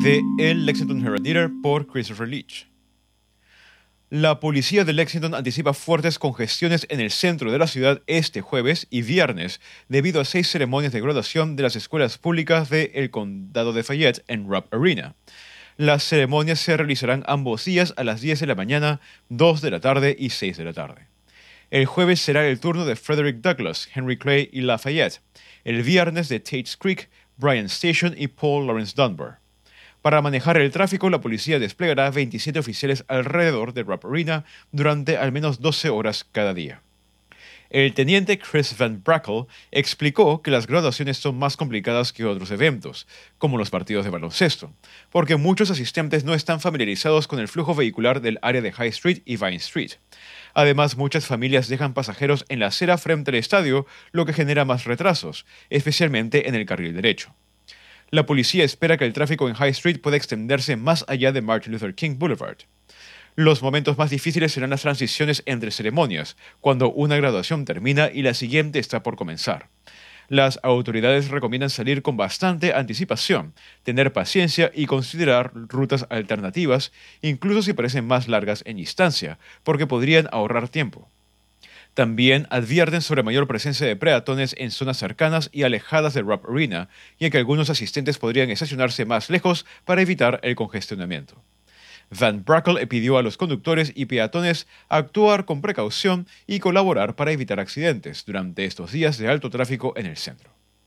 de El Lexington Herald-Leader por Christopher Leach. La policía de Lexington anticipa fuertes congestiones en el centro de la ciudad este jueves y viernes debido a 6 ceremonias de graduación de las escuelas públicas del condado de Fayette en Rupp Arena. Las ceremonias se realizarán ambos días a las 10 de la mañana, 2 de la tarde y 6 de la tarde. El jueves será el turno de Frederick Douglass, Henry Clay y Lafayette. El viernes de Tate's Creek, Bryan Station y Paul Laurence Dunbar. Para manejar el tráfico, la policía desplegará 27 oficiales alrededor de Rupp Arena durante al menos 12 horas cada día. El teniente Chris Van Brackle explicó que las graduaciones son más complicadas que otros eventos, como los partidos de baloncesto, porque muchos asistentes no están familiarizados con el flujo vehicular del área de High Street y Vine Street. Además, muchas familias dejan pasajeros en la acera frente al estadio, lo que genera más retrasos, especialmente en el carril derecho. La policía espera que el tráfico en High Street pueda extenderse más allá de Martin Luther King Boulevard. Los momentos más difíciles serán las transiciones entre ceremonias, cuando una graduación termina y la siguiente está por comenzar. Las autoridades recomiendan salir con bastante anticipación, tener paciencia y considerar rutas alternativas, incluso si parecen más largas en distancia, porque podrían ahorrar tiempo. También advierten sobre mayor presencia de peatones en zonas cercanas y alejadas de Rupp Arena, y en que algunos asistentes podrían estacionarse más lejos para evitar el congestionamiento. Van Brackle pidió a los conductores y peatones actuar con precaución y colaborar para evitar accidentes durante estos días de alto tráfico en el centro.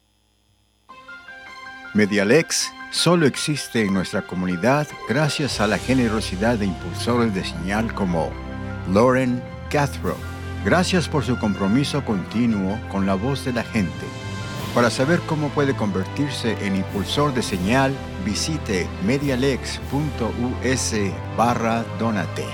Medialex solo existe en nuestra comunidad gracias a la generosidad de impulsores de señal como Lauren Cathro. Gracias por su compromiso continuo con la voz de la gente. Para saber cómo puede convertirse en impulsor de señal, visite medialex.us/donate.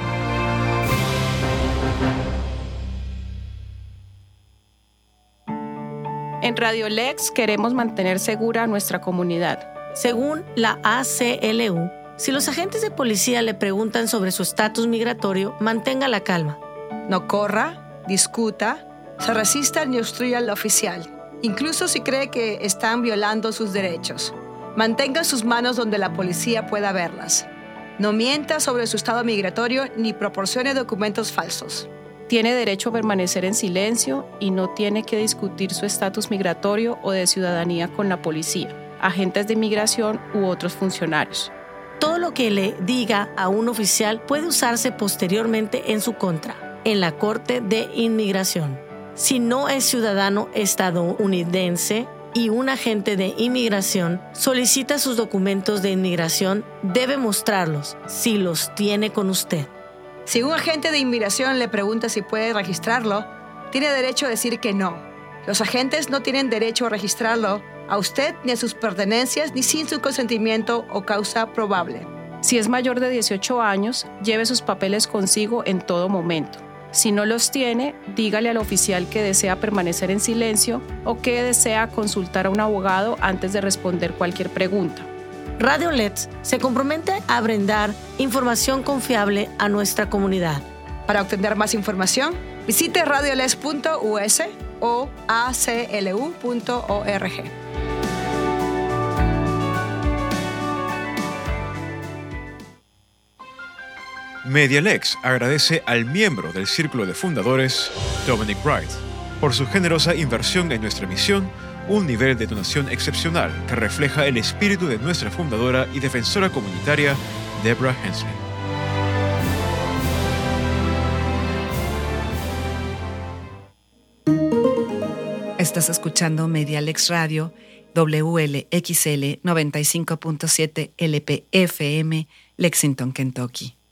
En Radio Lex queremos mantener segura nuestra comunidad. Según la ACLU, si los agentes de policía le preguntan sobre su estatus migratorio, mantenga la calma. No corra, discuta, se resista ni obstruya al oficial, incluso si cree que están violando sus derechos. Mantenga sus manos donde la policía pueda verlas. No mienta sobre su estado migratorio ni proporcione documentos falsos. Tiene derecho a permanecer en silencio y no tiene que discutir su estatus migratorio o de ciudadanía con la policía, agentes de inmigración u otros funcionarios. Todo lo que le diga a un oficial puede usarse posteriormente en su contra en la Corte de Inmigración. Si no es ciudadano estadounidense y un agente de inmigración solicita sus documentos de inmigración, debe mostrarlos si los tiene con usted. Si un agente de inmigración le pregunta si puede registrarlo, tiene derecho a decir que no. Los agentes no tienen derecho a registrarlo a usted ni a sus pertenencias ni sin su consentimiento o causa probable. Si es mayor de 18 años, lleve sus papeles consigo en todo momento. Si no los tiene, dígale al oficial que desea permanecer en silencio o que desea consultar a un abogado antes de responder cualquier pregunta. Radio Lex se compromete a brindar información confiable a nuestra comunidad. Para obtener más información, visite radiolex.us o aclu.org. Medialex agradece al miembro del Círculo de Fundadores, Dominic Wright, por su generosa inversión en nuestra misión, un nivel de donación excepcional que refleja el espíritu de nuestra fundadora y defensora comunitaria, Deborah Hensley. Estás escuchando Medialex Radio, WLXL 95.7 LPFM, Lexington, Kentucky.